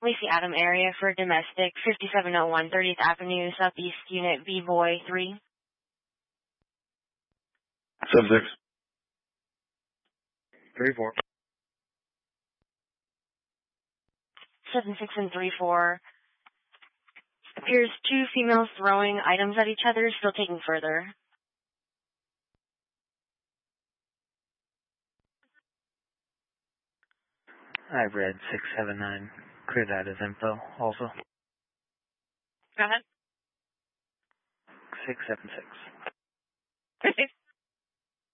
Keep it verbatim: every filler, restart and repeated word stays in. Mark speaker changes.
Speaker 1: Lacey Adam area for domestic, fifty-seven oh one thirtieth Avenue, Southeast Unit, B-Boy three.
Speaker 2: seven six.
Speaker 3: three four.
Speaker 1: seven six and three four. Appears two females throwing items at each other, still taking further.
Speaker 4: I read six seven nine. Clear that as info also.
Speaker 1: Go ahead.
Speaker 4: six seven six.